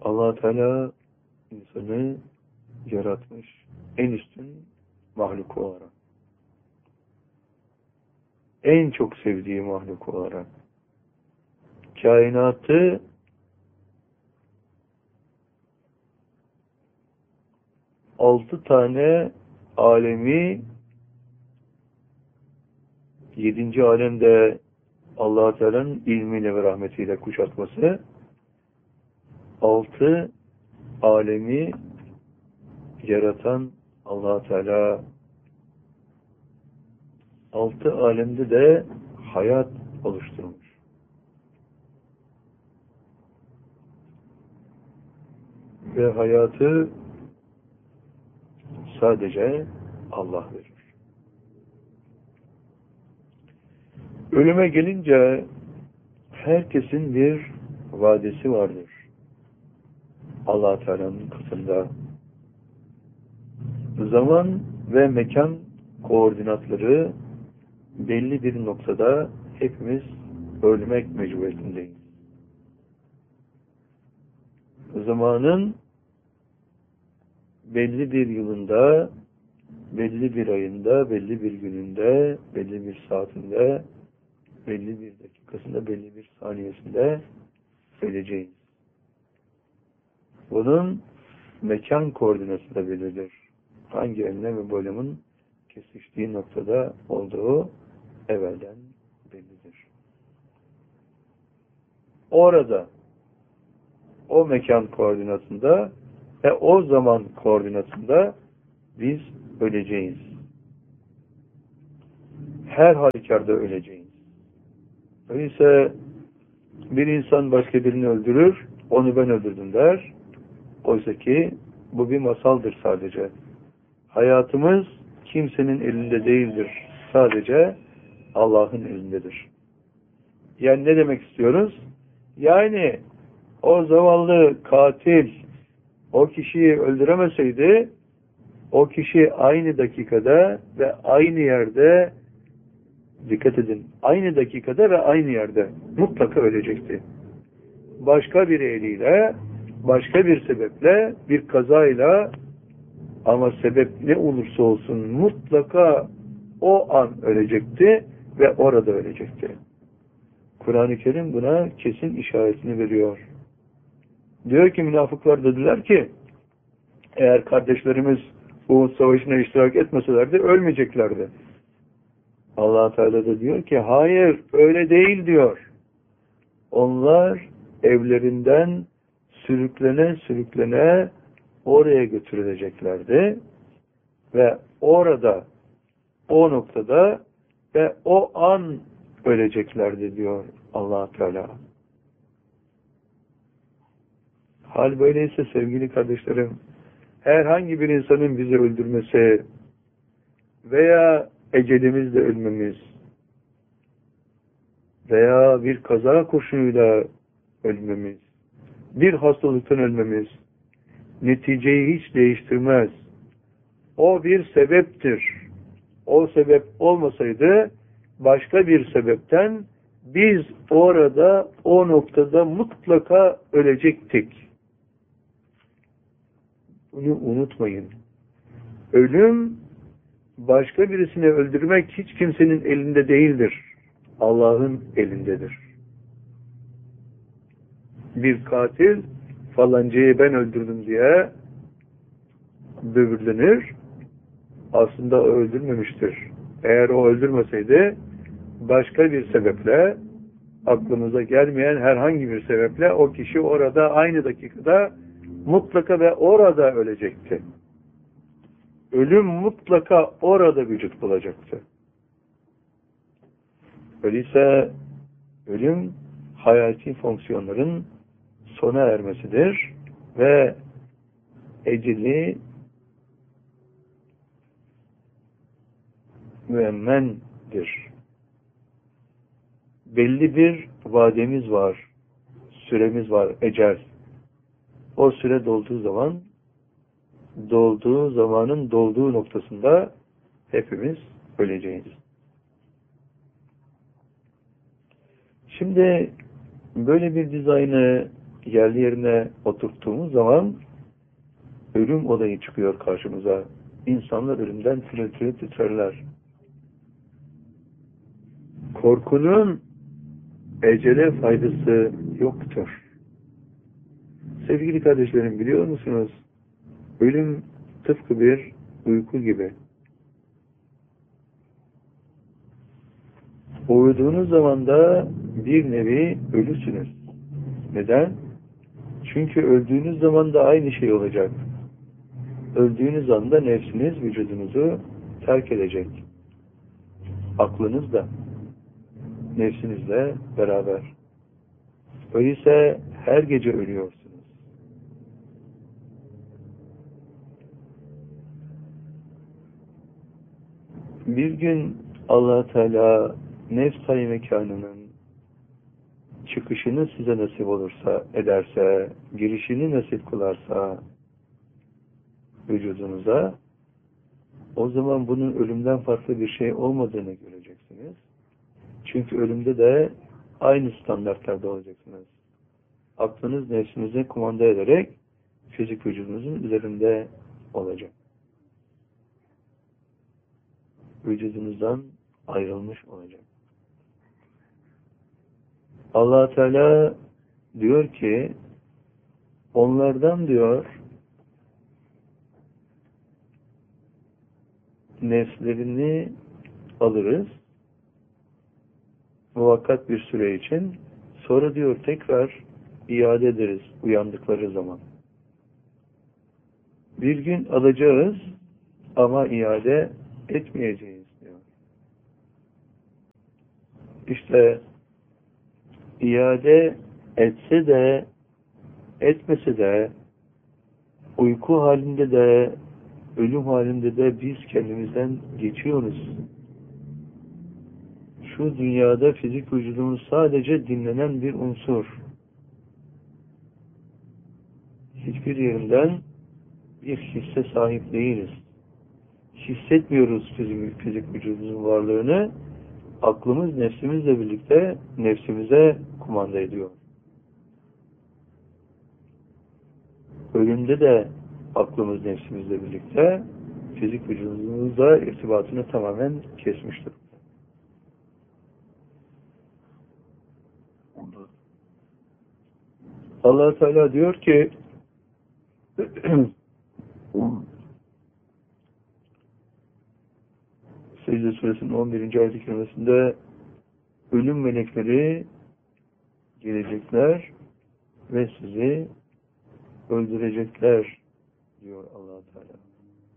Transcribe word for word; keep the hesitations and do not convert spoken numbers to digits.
Allah Teala insanı yaratmış en üstün mahluk olarak. En çok sevdiği mahluk olarak. Kainatı altı tane alemi, yedinci alemde Allah Teala'nın ilmiyle ve rahmetiyle kuşatması, altı alemi yaratan Allah Teala, altı alemde de hayat oluşturmuş. Ve hayatı sadece Allah verir. Ölüme gelince herkesin bir vadesi vardır. Allah Teala'nın katında. Zaman ve mekan koordinatları belli bir noktada hepimiz ölmek mecburiyetindeyiz. Zamanın belli bir yılında, belli bir ayında, belli bir gününde, belli bir saatinde, belli bir dakikasında, belli bir saniyesinde öleceğiz. Bunun mekan koordinatı da belirlir. Hangi enlem ve boylamın kesiştiği noktada olduğu evvelden bellidir. Orada, o mekan koordinatında ve o zaman koordinatında biz öleceğiz. Her halükarda öleceğiz. Öyleyse bir insan başka birini öldürür, onu ben öldürdüm der. Oysa ki bu bir masaldır sadece. Hayatımız kimsenin elinde değildir. Sadece Allah'ın elindedir. Yani ne demek istiyoruz? Yani o zavallı katil o kişiyi öldüremeseydi, o kişi aynı dakikada ve aynı yerde, dikkat edin, aynı dakikada ve aynı yerde mutlaka ölecekti. Başka bir eliyle, başka bir sebeple, bir kazayla, ama sebep ne olursa olsun mutlaka o an ölecekti ve orada ölecekti. Kur'an-ı Kerim buna kesin işaretini veriyor. Diyor ki münafıklar dediler ki eğer kardeşlerimiz Uhud Savaşı'na iştirak etmeselerdi ölmeyeceklerdi. Allah Teala da diyor ki hayır öyle değil diyor. Onlar evlerinden sürüklene sürüklene oraya götürüleceklerdi ve orada o noktada ve o an öleceklerdi diyor Allah Teala. Hal böyleyse sevgili kardeşlerim, herhangi bir insanın bizi öldürmesi veya ecelimizle ölmemiz veya bir kaza kurşunuyla ölmemiz, bir hastalıktan ölmemiz neticeyi hiç değiştirmez. O bir sebeptir. O sebep olmasaydı başka bir sebepten biz orada o noktada mutlaka ölecektik. Bunu unutmayın. Ölüm başka birisini öldürmek hiç kimsenin elinde değildir. Allah'ın elindedir. Bir katil falancayı ben öldürdüm diye böbürlenir. Aslında o öldürmemiştir. Eğer o öldürmeseydi başka bir sebeple, aklımıza gelmeyen herhangi bir sebeple o kişi orada aynı dakikada mutlaka ve orada ölecekti. Ölüm mutlaka orada vücut bulacaktı. Öyleyse ölüm hayati fonksiyonların sona ermesidir ve eceli müemmendir. Belli bir vademiz var, süremiz var, ecel. O süre dolduğu zaman, dolduğu zamanın dolduğu noktasında hepimiz öleceğiz. Şimdi böyle bir dizaynı yerli yerine oturttuğumuz zaman ölüm olayı çıkıyor karşımıza. İnsanlar ölümden tiril tiril titrerler. Korkunun ecele faydası yoktur. Sevgili kardeşlerim, biliyor musunuz? Ölüm tıpkı bir uyku gibi. Uyuduğunuz zaman da bir nevi ölüsünüz. Neden? Çünkü öldüğünüz zaman da aynı şey olacak. Öldüğünüz anda nefsiniz vücudunuzu terk edecek. Aklınız da nefsinizle beraber. Öyleyse her gece ölüyorsunuz. Bir gün Allah Teala nefs-i mekanının çıkışını size nasip olursa, ederse, girişini nasip kılarsa vücudunuza, o zaman bunun ölümden farklı bir şey olmadığını göreceksiniz. Çünkü ölümde de aynı standartlarda olacaksınız. Aklınız nefsinize kumanda ederek fizik vücudunuzun üzerinde olacak. Vücudunuzdan ayrılmış olacak. Allah Teala diyor ki, onlardan diyor, nefslerini alırız muvakkat bir süre için, sonra diyor tekrar iade ederiz uyandıkları zaman. Bir gün alacağız ama iade etmeyeceğiz diyor. İşte iade etse de etmese de uyku halinde de ölüm halinde de biz kendimizden geçiyoruz. Şu dünyada fizik vücudumuz sadece dinlenen bir unsur. Hiçbir yerinden bir hisse sahip değiliz. Hissetmiyoruz fizik, fizik vücudumuzun varlığını. Aklımız nefsimizle birlikte nefsimize kumanda ediyor. Ölümde de aklımız nefsimizle birlikte fizik vücudumuzla irtibatını tamamen kesmiştir. Allah Teala diyor ki Secde Suresinin on birinci ayet-i kerimesinde ölüm melekleri gelecekler ve sizi öldürecekler